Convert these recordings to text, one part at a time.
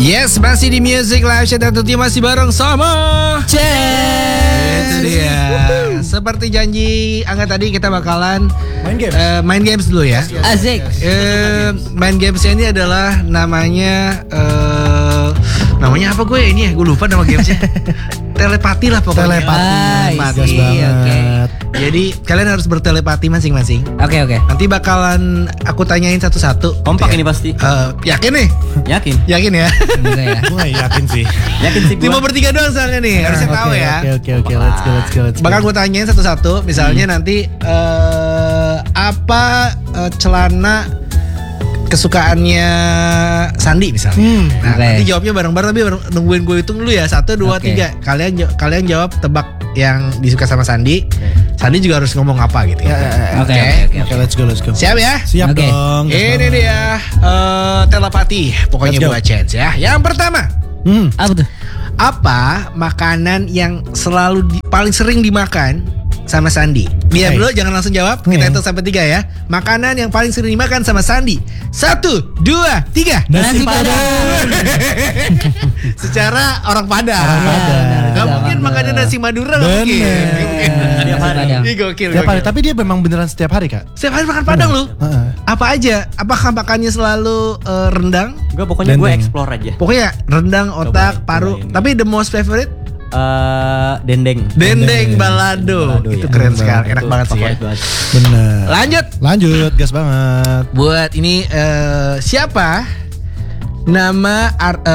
Yes, masih di Music Live Chat tentunya masih bareng sama Itu dia. Seperti janji Angga tadi kita bakalan main games dulu ya. Asik. Main games ini adalah namanya apa gue ini ya? Gue lupa nama gamesnya. Telepati lah pokoknya. Telepati. Oke. Jadi kalian harus bertelepati masing-masing. Oke. Nanti bakalan aku tanyain satu-satu. Kompak ini pasti. Yakin nih? Yakin ya? Semoga ya. Gue yakin sih. Yakin sih Cuma bertiga doang soalnya nih. Harusnya tahu ya. Oke, let's go. Bakal gue tanyain satu-satu. Misalnya nanti apa celana kesukaannya Sandi misalnya. Nah, nanti jawabnya bareng-bareng tapi nungguin gue hitung dulu ya. 1, 2, 3. Kalian jawab tebak yang disuka sama Sandi. Sandi juga harus ngomong apa gitu ya. Oke. Let's go. Siap ya? Siap Oke. dong. Ini dia telepati pokoknya Let's go. buat chance ya. Yang pertama, Apa tuh? apa makanan yang selalu paling sering dimakan sama Sandi? Diam dulu, jangan langsung jawab. Kita hitung sampai 3 ya. Makanan yang paling sering dimakan sama Sandi. 1, 2, 3. Nasi Padang. Secara orang Padang. Padang. Gak mungkin makannya nasi Madura. Gak mungkin. Tiap hari. Ih, gokil. Setiap hari, tapi dia memang beneran setiap hari, Kak. Setiap hari makan Padang lu? Apa aja? Apakah makannya selalu rendang? Gue pokoknya gue Dendeng. explore aja. Pokoknya rendang, otak, paru. cobain. Tapi the most favorite? Dendeng. Dendeng balado. Itu ya. keren sekali. Enak banget sih ya. Bener. Lanjut. Gas banget. Buat ini siapa nama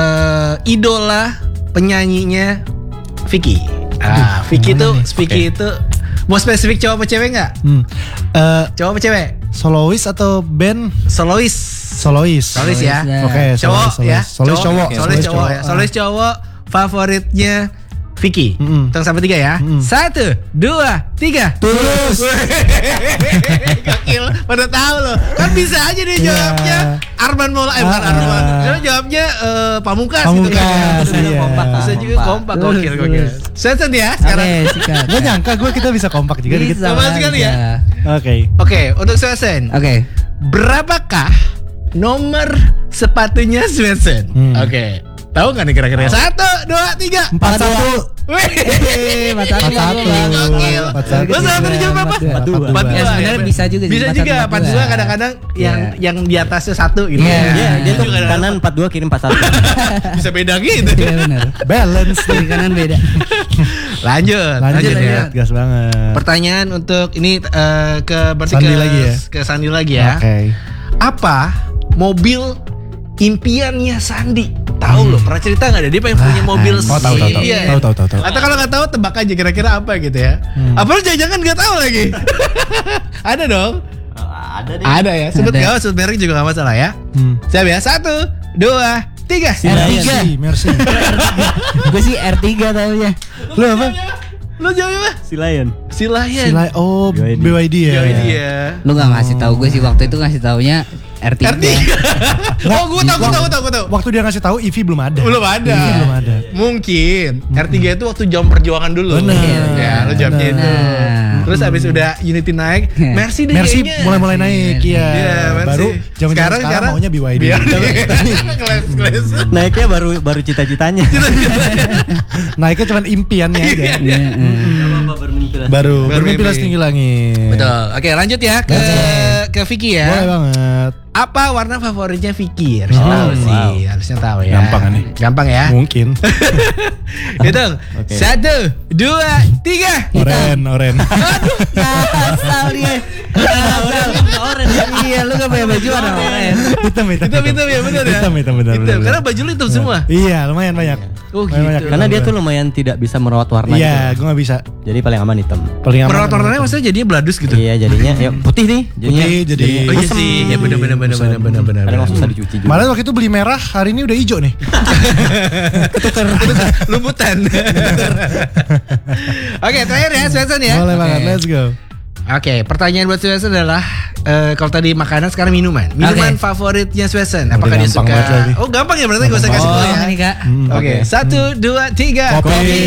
idola penyanyinya Vicky? Vicky itu mau spesifik cowok apa cewek nggak? Cowok apa cewek? Solois atau band? Solois ya. Oke, Cowok ya. Solois cowok. Solois cowok ya. Solois cowok favoritnya Vicky. Hitung sampai 3 ya. 1, 2, 3. Tulus. Gokil, pada tahu loh. Kan bisa aja dia jawabnya Arman Maulana, bukan Arman. Dia jawabnya Pamungkas gitu kan. Bisa juga kompak. Gokil. Sesen ya sekarang. Oke, sikat. Gak nyangka kita bisa kompak juga dikit. Bisa Sama sekali ya. Oke. Oke, untuk Sesen. Oke. Berapakah nomor sepatunya Sesen? Oke. Tahu nggak nih kira-kira? 1, 2, 3. 41. Wih, 41. Gokil. 41. Lo salah berjawab apa? 42. Ya sebenarnya bisa juga sih. Bisa juga 42 kadang-kadang yang di atasnya 1 gitu. Iya. Iya, dia tuh Juga kanan 42 kiri 41. bisa beda gitu. Iya benar. Balance. Kiri kanan beda. Lanjut ya. Gas banget. Pertanyaan untuk ini berarti Sandi lagi ya? Ke Sandi lagi ya. Oke. Apa mobil impiannya Sandi? Tahu loh, pernah cerita nggak deh dia pengen punya mobil tahu. Iya. Tahu. Atau kalau nggak tahu tebak aja kira-kira apa gitu ya. Apa lu jangan nggak tahu lagi? Ada dong. Ada deh. Ada ya. Sebut Ada. nggak? Sebut merek juga nggak masalah ya. Siap ya. 1, 2, 3. Merci. Gue sih R3 taunya. Lu apa? Lu jawab apa? Si Lion. Silayan. Oh, BYD. BYD ya. BYD ya. Lu gak ngasih tahu gue sih waktu itu ngasih taunya R3. Oh, gue tahu. Waktu dia ngasih tahu EV belum ada. Belum ada. EV belum ada. Mungkin R3 itu waktu jam perjuangan dulu. Bener. Ya, lu jawabnya itu. Nah. Terus abis udah Unity naik, Mercy deh Merci kayaknya. mulai naik Iya, ya. Mercy. Baru zaman sekarang maunya BYD. Keles. Naiknya baru cita-citanya. Naiknya cuma impiannya aja. Baru bermimpi Bermimpi. setinggi langit. Betul. Oke, lanjut ya ke Vicky ya. Boleh banget. Apa warna favoritnya Vicky? Harusnya tahu sih. wow. Harusnya tahu ya. Gampang nih. Gampang ya. Mungkin. Hitung. 1, 2, 3. Oren. Asal dia. Iya, lu gak pakai baju warna oranye. Hitam Hitam ya, benar ya. Hitam, benar. Karena baju lu hitam semua. Iya, lumayan banyak. Oh, Lumayan gitu. banyak. Karena dia tuh lumayan tidak bisa merawat warna Iya, gitu. gue gak bisa. Jadi paling aman hitam. Paling aman. Merawat warnanya maksudnya jadinya bladus gitu. Iya, jadinya ya putih nih. Putih, jadi Oh iya sih, ya benar. Kadang langsung susah dicuci juga. Malah waktu itu beli merah, hari ini udah hijau nih. Ketukar lumputan. Oke, terakhir ya, Swenson ya. Boleh banget, let's go. Oke, pertanyaan buat Swenson adalah kalau tadi makanan, sekarang minuman. Minuman favoritnya Swenson. Apakah dia gampang suka? banget lagi. Oh, gampang ya berarti gue usah kasih tahu ya. Ini Kak. Oke, 1, 2, 3. Kopi.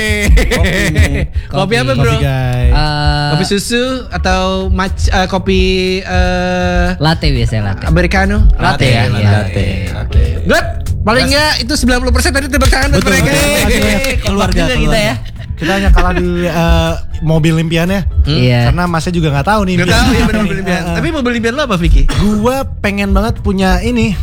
Kopi apa bro? Kopi guys. Kopi susu atau kopi Latte biasanya latte. americano? Latte ya, Iya. latte. Oke. Good. Paling enggak itu 90% tadi tebak tangan buat mereka. Keluarga kita ya. Kita hanya kalah di mobil impiannya. Iya. Karena Masnya juga nggak tahu nih. Gak tahu ya benar impian. Tapi mobil impian lo apa Vicky? Gua pengen banget punya ini.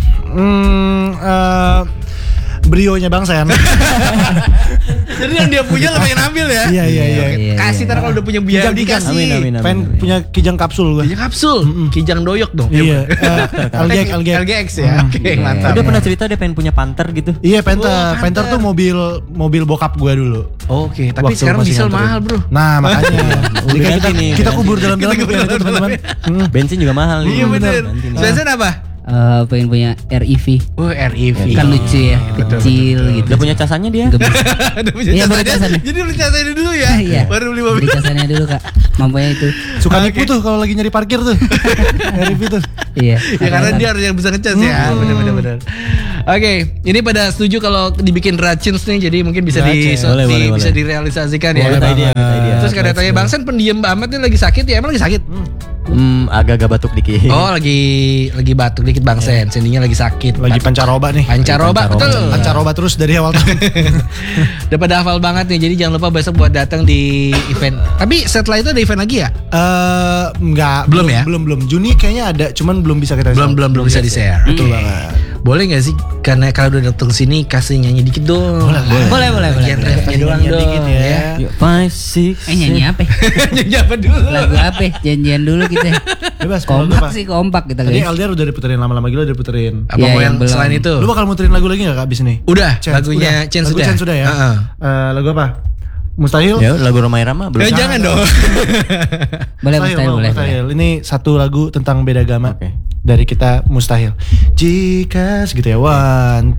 Brionya Bang Sen. Jadi yang dia punya lo pengen ambil ya? Iya. Iya, Kasih iya. ntar kalau udah punya biaya dikasih. Amin. Pengen punya kijang kapsul gua. Kijang kapsul, kijang doyok dong. Iya. LGX ya. Oke, mantap. Dia pernah cerita dia pengen punya Panther gitu. Iya, Panther. Oh, Panther tuh mobil bokap gua dulu. Oke, tapi Waktu sekarang masih diesel nganterin. mahal, Bro. Nah, makanya. Udah ganti nih, Kita ganti. kubur dalam-dalam Kita impian itu, kubur teman-teman. Bensin juga mahal nih. Iya bener. Ganti nih. Spencer apa? Pengen punya REV. Oh, REV. Kan lucu ya, kecil gitu. Udah punya casannya dia. Gebes. Udah punya Iya, baru casannya. casannya. Jadi beli casannya dulu ya. Iya. Baru beli mobil. Beli casannya dulu Kak. Mampunya itu. Suka nipu tuh kalau lagi nyari parkir tuh. Review tuh. Iya. Ya karena dia harus yang bisa ngecas ya. Benar. Oke, ini pada setuju kalau dibikin Racins nih, jadi mungkin bisa Boleh. bisa direalisasikan ya. Good idea. Terus katanya Bang Sen pendiam amat nih lagi sakit ya, emang lagi sakit? Agak-agak batuk dikit. Oh, lagi batuk dikit Bang Sen, sendinya lagi sakit. Lagi pancaroba nih. Pancaroba, betul. Pancaroba terus dari awal tahun. Udah pada hafal banget nih, jadi jangan lupa besok buat datang di event. Tapi setelah itu ada event lagi ya? Enggak. Belum ya? Belum. Juni kayaknya ada, cuman belum bisa kita Belum bisa di-share. Betul banget. Boleh gak sih? Karena kalau udah datang sini kasih nyanyi dikit dong. Boleh. Bagian refnya doang dong. dikit ya. 5, 6, Nyanyi apa? Nyanyi apa dulu? Lagu apa? Janjian dulu kita. Bebas. kalau lu, Kompak Pak. sih, kompak kita Tadi guys. LDR udah diputerin lama-lama gila udah diputerin. Apa Ya, mau yang yang belum. selain itu? Lu bakal muterin lagu lagi gak abis ini? Udah, Chance, lagunya Chance Lagu sudah. Chance sudah ya. Heeh. Lagu apa? Mustahil. Ya, lagu Romai Rama belum. Jangan dong. Boleh, mustahil boleh. Mustahil. Ini satu lagu tentang beda agama. Oke. Dari kita Mustahil. Jika segitu ya. 1